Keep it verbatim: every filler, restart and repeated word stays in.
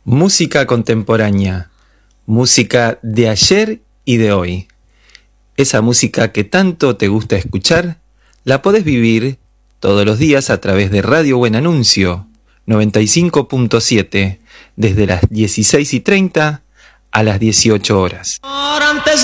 Música contemporánea, música de ayer y de hoy. Esa música que tanto te gusta escuchar, la podés vivir todos los días a través de Radio Buen Anuncio, noventa y cinco punto siete, desde las dieciséis y treinta a las dieciocho horas. Antes